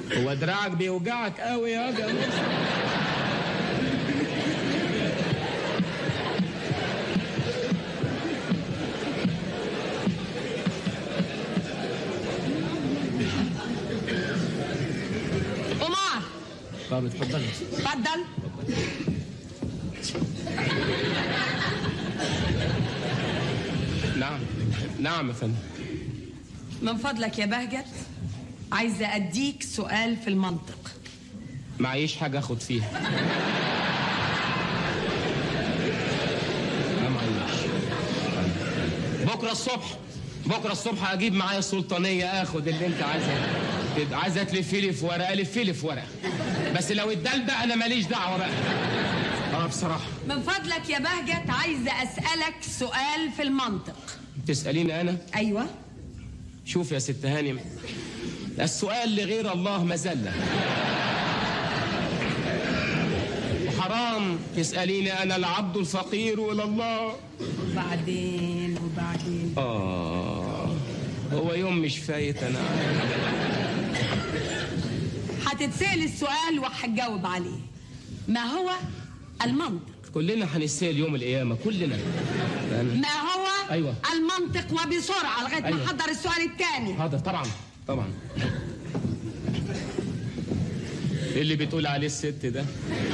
هو دراعك بيوجعك قوي يا جماعه؟ قمار. طب اتفضل. اتفضل. نعم يا فندم. من فضلك يا بهجت، عايزه اديك سؤال في المنطق. معيش حاجه اخد فيها. ما معيش. بكره الصبح اجيب معايا السلطانيه، اخد اللي انت عايزه تلفي لي في ورقه، لفي لي في ورقه، بس لو الدلدة انا ماليش دعوه بقى. بصراحه من فضلك يا بهجت، عايزه اسالك سؤال في المنطق. تساليني انا؟ ايوه. شوف يا ست هانم، السؤال لغير الله مذله، وحرام تساليني انا العبد الفقير الى الله. وبعدين هو يوم مش فايت انا. هتتسأل السؤال وهتجاوب عليه. ما هو المنطق؟ كلنا هنسأل يوم القيامة، كلنا. ما هو أيوة. المنطق، وبسرعة لغاية ما نحضر السؤال الثاني. حاضر. طبعا. ايه اللي بتقول عليه الست ده؟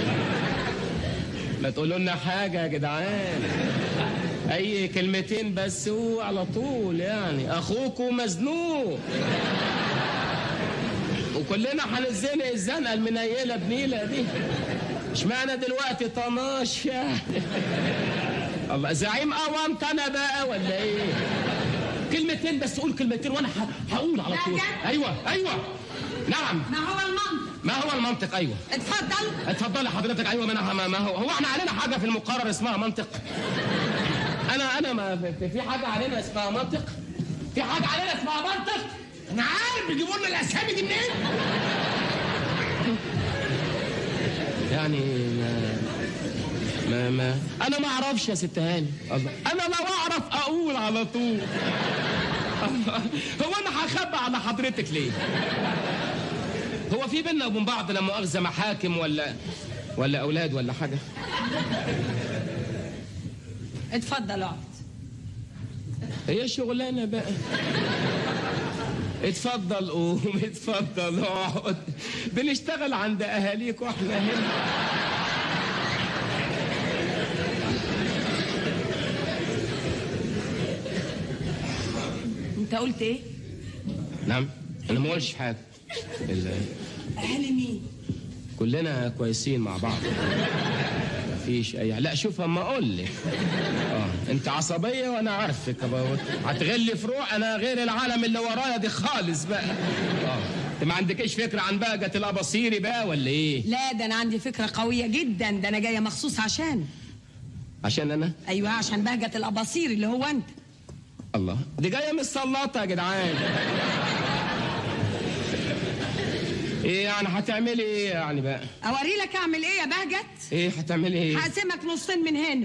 ما تقولوا لنا حاجة يا جدعان، أي كلمتين بس على طول، يعني أخوكوا مزنوق وكلنا هنزنق الزنقة المنيلة بنيلة دي. اشمعنى دلوقتي طناش يعني؟ الله، زعيم أوامت أنا بقى ولا إيه؟ كلمتين بس، قول كلمتين وأنا هقول على طول. أيوة. نعم. ما هو المنطق؟ أيوة. اتفضل حضرتك. أيوة. ما هو احنا علينا حاجة في المقرر اسمها منطق؟ أنا ما في حاجة علينا اسمها منطق؟ في حاجة علينا اسمها منطق؟ أنا عارف بيجيبوا لنا الأسامي دي منين؟ يعني ما أنا ما أعرفش يا ست هاني. الله، أنا لو أعرف أقول على طول. هو أنا هخبى على حضرتك ليه؟ هو في بينا وبين بعض لا مؤاخذة محاكم ولا أولاد ولا حاجة؟ اتفضل اقعد. هي شغلانة بقى. اتفضل قوم، اتفضل اقعد، بنشتغل عند أهاليك واحنا هنا. انت قلت ايه؟ نعم، أنا ما قلتش حاجة. أهالي مين؟ كلنا كويسين مع بعض، مفيش أي. لا شوف أما أقول لك. أنت عصبية وأنا عارفك، هتغلي في روح. أنا غير العالم اللي ورايا دي خالص بقى. أنت ما عندكش فكرة عن بهجة الأباصيري بقى ولا إيه؟ لا، ده أنا عندي فكرة قوية جدا، ده أنا جاية مخصوص عشان أنا؟ أيوة، عشان بهجة الأباصيري اللي هو أنت. الله، دي جاية من السلاطة يا جدعان. ايه يعني هتعملي ايه يعني بقى؟ اوري لك اعمل ايه يا بهجت؟ ايه هتعملي ايه؟ هقسمك نصين من هنا.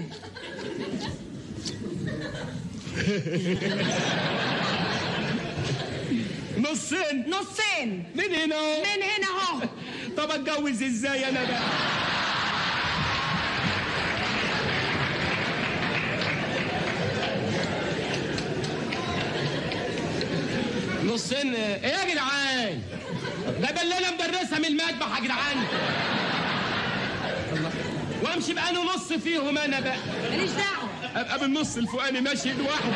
نصين من هنا اهو. طب اتجوز ازاي انا بقى؟ نصين ايه يا جدعان؟ ده بلالة مدرسة من المذبح يا جدعان. الله، وامشي بقى انا نص فيهم انا بقى. ماليش دعوة. ابقى بالنص الفوقاني ماشي لوحدي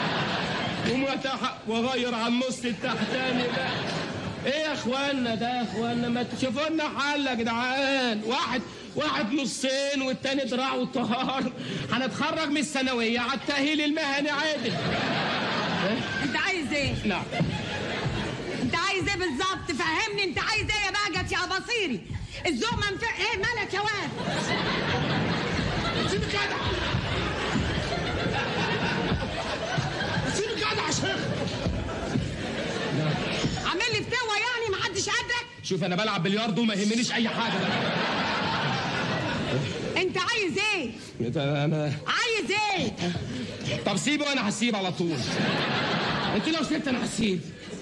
واغير على النص التحتاني بقى. ايه يا اخوانا ده يا اخوانا، ما تشوفوا لنا حل يا جدعان. واحد نصين والتاني دراع وطهار. هنتخرج من الثانوية على التأهيل المهني عادي. انت عايز ايه؟ نعم. انت عايز ايه بالظبط؟ فهمني انت عايز ايه يا بهجت يا اباصيري؟ الذوق منفع. ايه مالك يا واد؟ سيبك جدع، سيبك جدع يا شيخ. عامل لي فتوى يعني محدش قدك؟ شوف انا بلعب بلياردو وما يهمنيش اي حاجه بقى. انت عايز ايه؟ انا عايز ايه؟ طب سيبه وانا هسيب على طول. انت لو سبت انا هسيب.